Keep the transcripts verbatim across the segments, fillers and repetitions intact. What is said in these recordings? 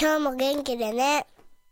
今日も元気でね。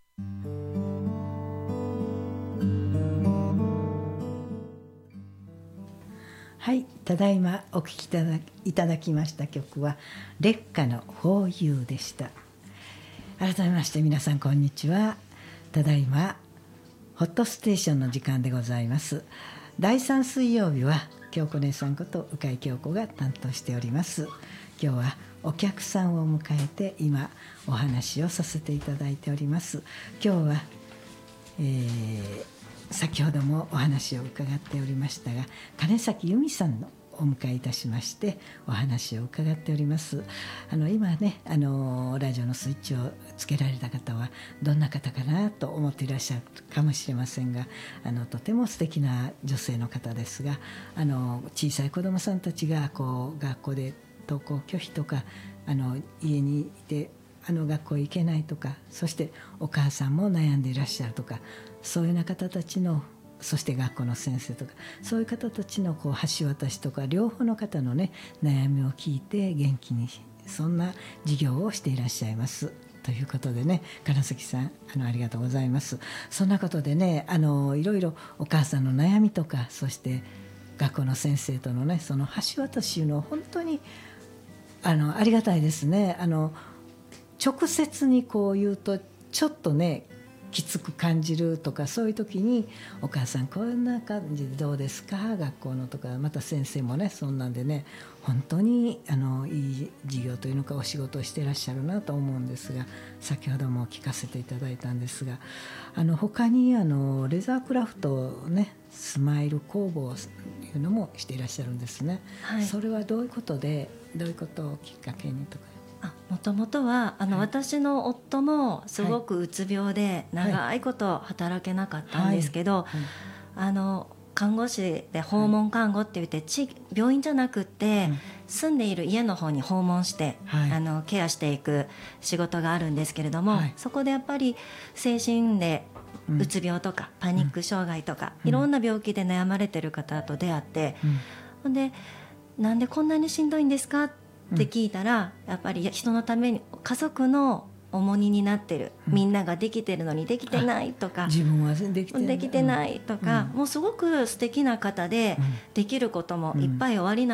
はい、ただいまお聴きいただいただきました曲は烈火のホーユーでした。改めまして皆さんこんにちは。ただいまホットステーションの時間でございます。だいさん水曜日は京子姉さんこと鵜飼京子が担当しております。今日はお客さんを迎えて今お話をさせていただいております。今日は、えー先ほどもお話を伺っておりましたが、金崎由美さんのお迎えいたしましてお話を伺っております。あの今ねあのラジオのスイッチをつけられた方はどんな方かなと思っていらっしゃるかもしれませんが、あのとても素敵な女性の方ですが、あの小さい子どもさんたちがこう学校で登校拒否とか、あの家にいてあの学校行けないとか、そしてお母さんも悩んでいらっしゃるとか、そういうような方たちの、そして学校の先生とか、そういう方たちのこう橋渡しとか両方の方のね悩みを聞いて元気にそんな事業をしていらっしゃいますということでね、金崎さんあのありがとうございます。そんなことでね、あのいろいろお母さんの悩みとか、そして学校の先生とのねその橋渡しの本当にあのありがたいですね。あの直接にこう言うとちょっとねきつく感じるとか、そういう時にお母さんこんな感じでどうですか学校のとか、また先生もねそんなんでね本当にあのいい授業というのかお仕事をしていらっしゃるなと思うんですが、先ほども聞かせていただいたんですが、あの他にあのレザークラフトねスマイル工房というのもしていらっしゃるんですね、はい、それはどういうことでどういうことをきっかけにとか。 もともとはあの、はい、私の夫もすごくうつ病で長いこと働けなかったんですけど、はいはいはい、あの看護師で訪問看護って言って、地病院じゃなくて、うん、住んでいる家の方に訪問して、はい、あのケアしていく仕事があるんですけれども、はい、そこでやっぱり精神でうつ病とか、うん、パニック障害とか、うん、いろんな病気で悩まれてる方と出会って、うん、でなんでこんなにしんどいんですかって聞いたら、やっぱり人のために家族の重荷になってる、うん、みんなができてるのにできてないとか、 自分はできてない、 できてないとか、 うん、 もうすごく素敵な方で、うん、できることもいっぱいおあり